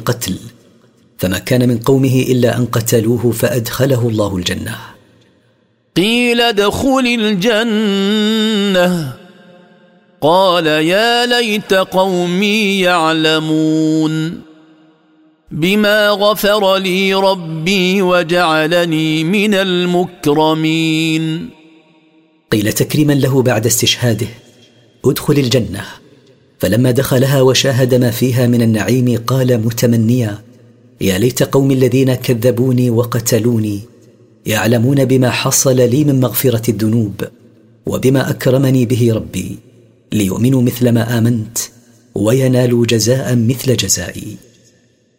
القتل، فما كان من قومه إلا أن قتلوه فأدخله الله الجنة. قيل ادخل الجنة قال يا ليت قومي يعلمون بما غفر لي ربي وجعلني من المكرمين. قيل تكريما له بعد استشهاده ادخل الجنة، فلما دخلها وشاهد ما فيها من النعيم قال متمنيا يا ليت قومي الذين كذبوني وقتلوني يعلمون بما حصل لي من مغفرة الذنوب وبما أكرمني به ربي، ليؤمنوا مثل ما آمنت وينالوا جزاء مثل جزائي.